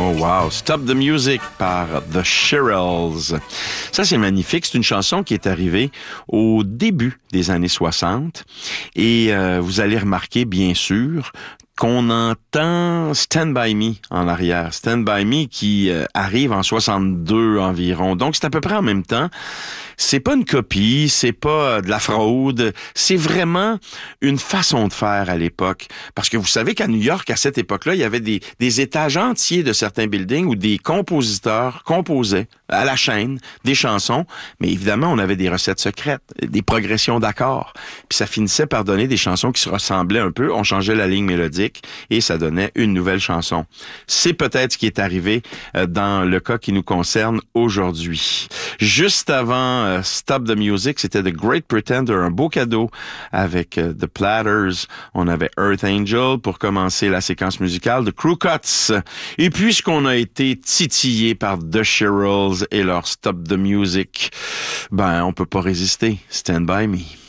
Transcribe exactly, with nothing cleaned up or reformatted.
Oh wow, Stop the Music par The Shirelles. Ça, c'est magnifique. C'est une chanson qui est arrivée au début des années soixante. Et euh, vous allez remarquer, bien sûr, qu'on entend Stand By Me en arrière. Stand By Me qui euh, arrive en soixante-deux environ. Donc, c'est à peu près en même temps. C'est pas une copie, c'est pas de la fraude, c'est vraiment une façon de faire à l'époque. Parce que vous savez qu'à New York, à cette époque-là, il y avait des, des étages entiers de certains buildings où des compositeurs composaient à la chaîne des chansons, mais évidemment, on avait des recettes secrètes, des progressions d'accords. Puis ça finissait par donner des chansons qui se ressemblaient un peu, on changeait la ligne mélodique et ça donnait une nouvelle chanson. C'est peut-être ce qui est arrivé dans le cas qui nous concerne aujourd'hui. Juste avant uh, Stop the Music, c'était The Great Pretender, un beau cadeau avec uh, The Platters. On avait Earth Angel pour commencer la séquence musicale, The Crew Cuts. Et puisqu'on a été titillé par The Shirelles et leur Stop the Music, ben on peut pas résister. Stand By Me.